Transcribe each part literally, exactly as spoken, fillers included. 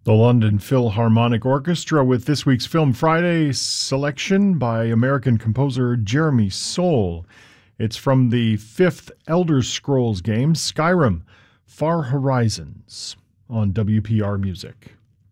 The London Philharmonic Orchestra with this week's Film Friday selection by American composer Jeremy Soule. It's from the fifth Elder Scrolls game, Skyrim, Far Horizons, on W P R Music.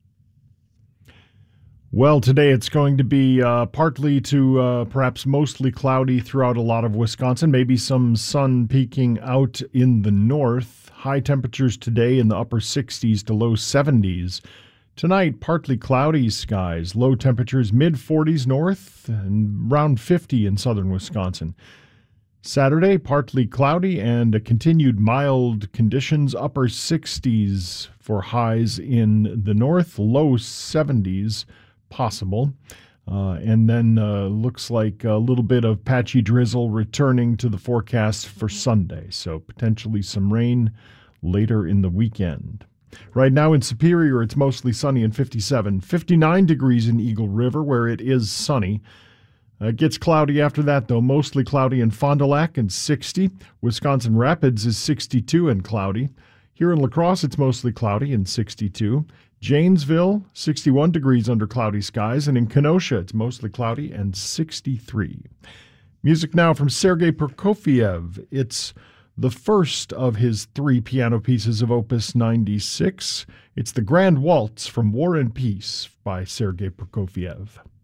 Well, today it's going to be uh, partly to uh, perhaps mostly cloudy throughout a lot of Wisconsin, maybe some sun peeking out in the north. High temperatures today in the upper sixties to low seventies. Tonight, partly cloudy skies, low temperatures mid forties north and around fifty in southern Wisconsin. Saturday, partly cloudy and a continued mild conditions, upper sixties for highs in the north, low seventies possible. Uh, and then uh, looks like a little bit of patchy drizzle returning to the forecast for Sunday. So potentially some rain later in the weekend. Right now in Superior, it's mostly sunny and fifty-seven. fifty-nine degrees in Eagle River, where it is sunny. Uh, it gets cloudy after that, though. Mostly cloudy in Fond du Lac and sixty. Wisconsin Rapids is sixty-two and cloudy. Here in La Crosse, it's mostly cloudy and sixty-two. Janesville, sixty-one degrees under cloudy skies. And in Kenosha, it's mostly cloudy and sixty-three. Music now from Sergei Prokofiev. It's the first of his three piano pieces of Opus ninety-six. It's the Grand Waltz from War and Peace by Sergei Prokofiev.